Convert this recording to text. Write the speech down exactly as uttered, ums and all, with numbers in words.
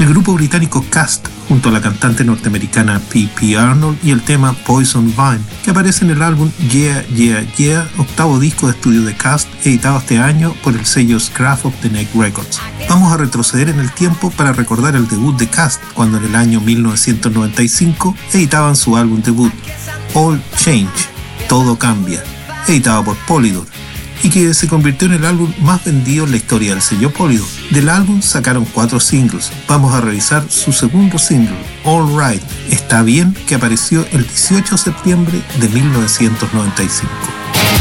El grupo británico Cast, junto a la cantante norteamericana P P Arnold, y el tema Poison Vine, que aparece en el álbum Yeah Yeah Yeah, octavo disco de estudio de Cast, editado este año por el sello Scruff of the Neck Records. Vamos a retroceder en el tiempo para recordar el debut de Cast, cuando en el año mil novecientos noventa y cinco editaban su álbum debut, All Change, Todo Cambia, editado por Polydor, y que se convirtió en el álbum más vendido en la historia del sello Polydor. Del álbum sacaron cuatro singles. Vamos a revisar su segundo single, All Right, Está Bien, que apareció el dieciocho de septiembre de mil novecientos noventa y cinco.